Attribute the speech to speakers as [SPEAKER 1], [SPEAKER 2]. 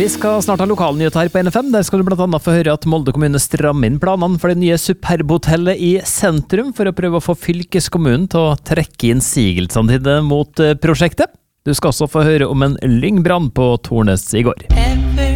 [SPEAKER 1] Vi skal snart ha lokalnyheter her på NFM. Der skal du blant annet få høre at Molde kommune strammer inn planene for det nye Superb-hotellet i sentrum for å prøve å få fylkeskommunen til å trekke innsigelsene til det mot prosjektet. Du skal også få høre om en lyngbrann på Tornes i går.